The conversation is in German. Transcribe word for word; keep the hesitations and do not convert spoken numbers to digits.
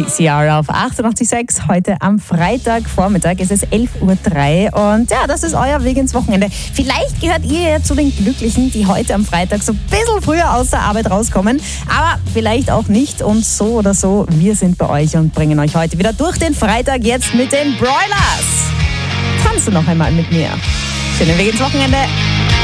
Ciara auf achtundachtzig Komma sechs. Heute am Freitagvormittag ist es elf Uhr drei und ja, das ist euer Weg ins Wochenende. Vielleicht gehört ihr ja zu den Glücklichen, die heute am Freitag so ein bisschen früher aus der Arbeit rauskommen, aber vielleicht auch nicht und so oder so, wir sind bei euch und bringen euch heute wieder durch den Freitag jetzt mit den Broilers. Tanze noch einmal mit mir. Schönen Weg ins Wochenende.